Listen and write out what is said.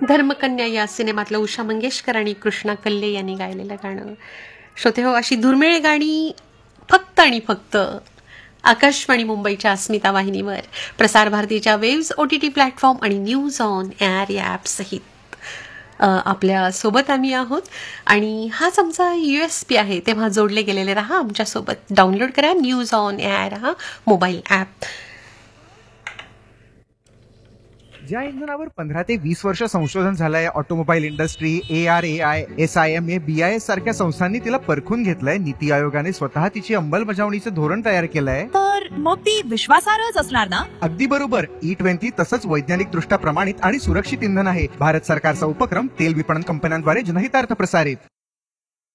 धर्मकन्या या सिनेमातलं उषा मंगेशकर आणि कृष्णा कल्ले यांनी गायलेलं गाणं. श्रोते हो, अशी दुर्मिळ गाणी फक्त आणि फक्त आकाशवाणी मुंबईच्या अस्मिता वाहिनीवर, प्रसार भारतीच्या वेव्स OTT प्लॅटफॉर्म आणि न्यूज ऑन एअर या ॲप सहित आपल्या सोबत आम्ही आहोत. आणि हाच आमचा USP आहे, तेव्हा जोडले गेलेले राहा आमच्यासोबत. डाउनलोड करा न्यूज ऑन एअर हा मोबाईल ॲप. ज्या इंधनावर 15 ते 20 वर्ष संशोधन झालंय, automobile industry, ARAI, SIMA, BIS सारख्या संस्थांनी तिला परखून घेतलंय. नीती आयोगाने स्वतः तिची अंमलबजावणीचं धोरण तयार केलंय. तर मग ती विश्वासार्हच असणार ना? अगदी बरोबर. E20 तसंच वैज्ञानिक दृष्ट्या प्रमाणित आणि सुरक्षित इंधन आहे. भारत सरकारचा उपक्रम तेल विपणन कंपन्यांद्वारे जनहितार्थ प्रसारित.